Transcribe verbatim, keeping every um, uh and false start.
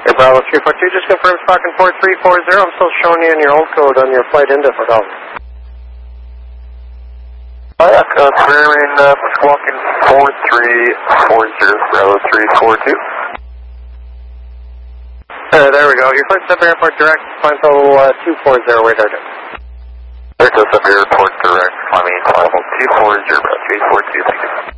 Hey, Bravo three four two, just confirm Falcon four three four zero. I'm still showing you in your old code on your flight index for Dalton. Oh yeah, uh, clearing uh, Falcon four three four zero, Bravo three four two. Uh, there we go. Your flight Sub Airport Direct, climb level uh, two four zero, radar down. There goes up Airport Direct, climbing level two four zero, three four two, thank you.